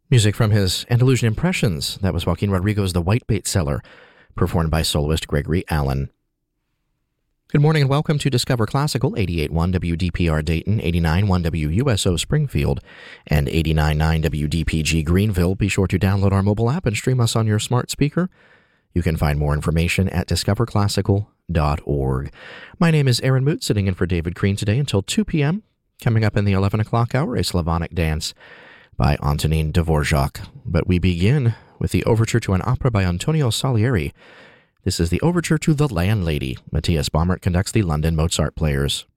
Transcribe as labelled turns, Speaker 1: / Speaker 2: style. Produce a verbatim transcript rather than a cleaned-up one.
Speaker 1: Music from his Andalusian Impressions. That was Joaquin Rodrigo's The Whitebait Seller, performed by soloist Gregory Allen. Good morning and welcome to Discover Classical, eighty-eight point one W D P R Dayton, eighty-nine point one W U S O Springfield, and eighty-nine point nine W D P G Greenville. Be sure to download our mobile app and stream us on your smart speaker. You can find more information at discover classical dot org. My name is Aaron Moot, sitting in for David Crean today until two p.m. Coming up in the eleven o'clock hour, a Slavonic dance by Antonin Dvorak. But we begin with the overture to an opera by Antonio Salieri. This is the overture to The Landlady. Matthias Baumert conducts the London Mozart Players.